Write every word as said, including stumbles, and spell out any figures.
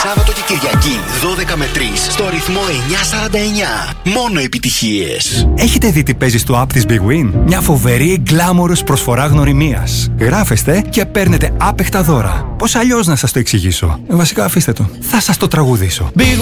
Σάββατο και Κυριακή δώδεκα με τρεις στο ρυθμό εννιακόσια σαράντα εννιά. Μόνο επιτυχίες. Έχετε δει τι παίζει στο app της Big Win? Μια φοβερή γκλάμορος προσφορά γνωριμίας. Γράφεστε και παίρνετε άπεχτα δώρα. Πώς αλλιώς να σας το εξηγήσω? Βασικά αφήστε το. Θα σας το τραγουδήσω. Big